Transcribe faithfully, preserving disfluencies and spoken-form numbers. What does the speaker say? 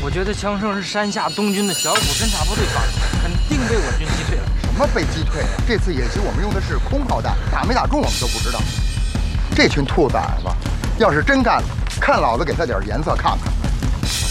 我觉得强盛是山下东军的小股侦察部队发动，肯定被我军击退了。 什么被击退啊？这次演习我们用的是空炮弹，打没打中我们都不知道。这群兔崽子，要是真干了，看老子给他点颜色看看。